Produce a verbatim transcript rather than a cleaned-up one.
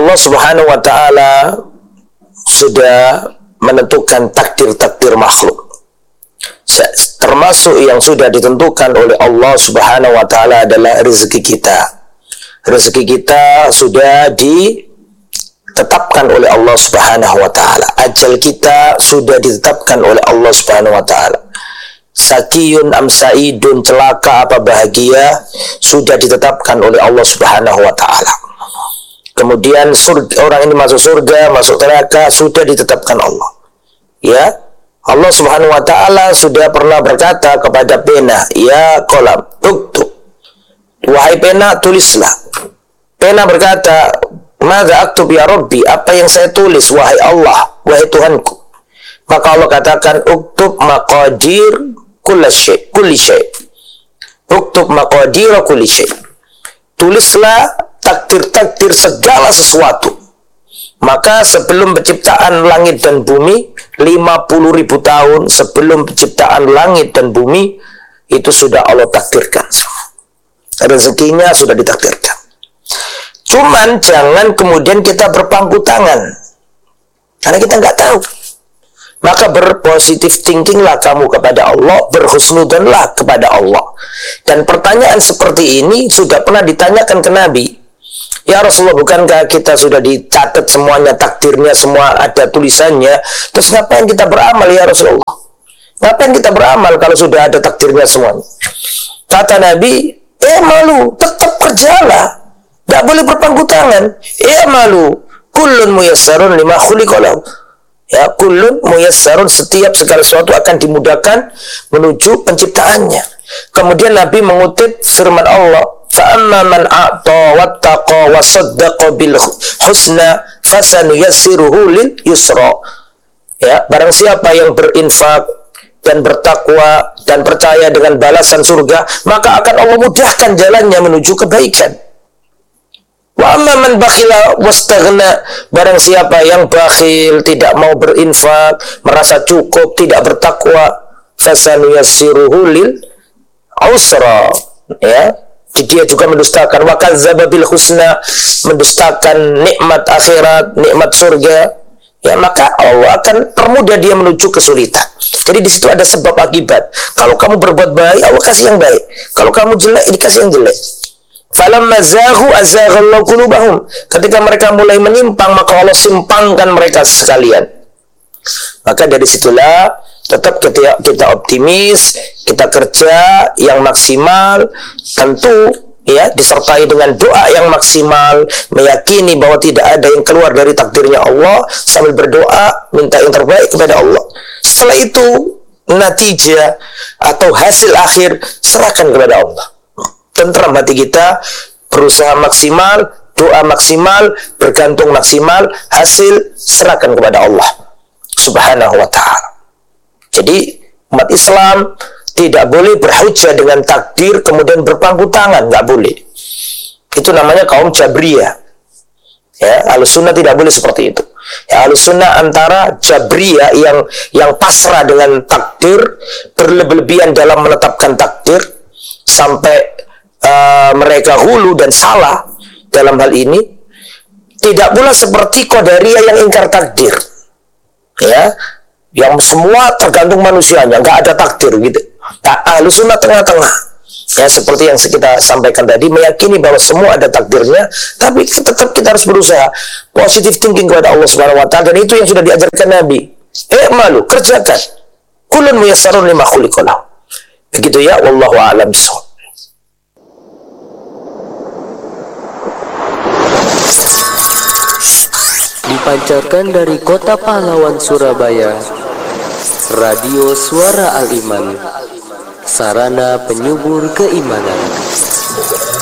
Allah Subhanahu wa ta'ala sudah menentukan takdir-takdir makhluk. Termasuk yang sudah ditentukan oleh Allah Subhanahu wa ta'ala adalah rezeki kita. Rezeki kita sudah ditetapkan oleh Allah Subhanahu wa ta'ala. Ajal kita sudah ditetapkan oleh Allah Subhanahu wa ta'ala. Sakiyun am sa'idun, celaka apa bahagia, sudah ditetapkan oleh Allah Subhanahu wa ta'ala. Kemudian surga, orang ini masuk surga, masuk neraka, sudah ditetapkan Allah. Ya, Allah Subhanahu wa ta'ala sudah pernah berkata kepada pena, ya qalam uktub, wahai pena tulislah. Pena berkata, madza aktub ya Rabbi, apa yang saya tulis wahai Allah, wahai Tuhanku. Maka Allah katakan, uktub maqadir kulli syai, kulli syai. Uktub maqadir kulli syai. Tulislah takdir-takdir segala sesuatu. Maka sebelum penciptaan langit dan bumi, lima puluh ribu tahun sebelum penciptaan langit dan bumi, itu sudah Allah takdirkan. Rezekinya sudah ditakdirkan. Cuman jangan kemudian kita berpangku tangan, karena kita nggak tahu. Maka berpositif thinkinglah kamu kepada Allah, berhusnudzonlah kepada Allah. Dan pertanyaan seperti ini sudah pernah ditanyakan ke Nabi. Ya Rasulullah, bukankah kita sudah dicatat semuanya, takdirnya semua ada tulisannya, terus ngapain kita beramal ya Rasulullah? Ngapain kita beramal kalau sudah ada takdirnya semuanya? Kata Nabi, eh malu, tetap kerjalah, tidak boleh berpangku tangan. Eh malu, kullun muyassarun lima khuliqalahu. Ya, kullun muyassarun, setiap segala sesuatu akan dimudahkan menuju penciptaannya. Kemudian Nabi mengutip firman Allah, فَأَمَّا مَنْ أَعْطَى وَاتَّقَى وَصَدَّقَ بِالْحُسْنَى فَسَنُيَسِّرُهُ لِلْيُسْرَى. Ya, barang siapa yang berinfak dan bertakwa dan percaya dengan balasan surga, maka akan Allah mudahkan jalannya menuju kebaikan. Wa amma man bakhila wastaghna, barang siapa yang bakhil, tidak mau berinfak, merasa cukup, tidak bertakwa, fasanuyassiruhu lil usra. Ya, dia juga mendustakan, wa kadzdzaba bil husna, mendustakan nikmat akhirat, nikmat surga. Ya, maka Allah akan permudah dia menuju kesulitan. Jadi di situ ada sebab akibat. Kalau kamu berbuat baik, Allah kasih yang baik. Kalau kamu jelek, dikasih yang jelek. Falamma zaghu azaghallahu qulubahum. Ketika mereka mulai menyimpang, maka Allah simpangkan mereka sekalian. Maka dari situlah tetap kita, kita optimis, kita kerja yang maksimal, tentu ya disertai dengan doa yang maksimal, meyakini bahwa tidak ada yang keluar dari takdirnya Allah, sambil berdoa minta yang terbaik kepada Allah. Setelah itu natijah atau hasil akhir serahkan kepada Allah. Tentram hati kita, berusaha maksimal, doa maksimal, bergantung maksimal, hasil serahkan kepada Allah Subhanahu wa ta'ala. Jadi umat Islam tidak boleh berhujjah dengan takdir kemudian berpangku tangan, nggak boleh. Itu namanya kaum Jabriyah. Ya, Ahlus Sunnah tidak boleh seperti itu. Ya, Ahlus Sunnah antara Jabriyah yang yang pasrah dengan takdir, berlebihan dalam menetapkan takdir, sampai uh, mereka hulu dan salah dalam hal ini. Tidak pula seperti Qadariyah yang ingkar takdir. Ya, yang semua tergantung manusianya, nggak ada takdir gitu. Nah, Ahlus Sunnah tengah-tengah. Ya, seperti yang kita sampaikan tadi, meyakini bahwa semua ada takdirnya, tapi tetap kita harus berusaha positive thinking kepada Allah Subhanahu wa ta'ala, dan itu yang sudah diajarkan Nabi. Eh malu, kerjakan. Kullun muyassarun lima khuliqalahu. Begitu ya, wallahu a'lam bishawab. Dipancarkan dari Kota Pahlawan, Surabaya, Radio Suara Al-Iman, sarana penyubur keimanan.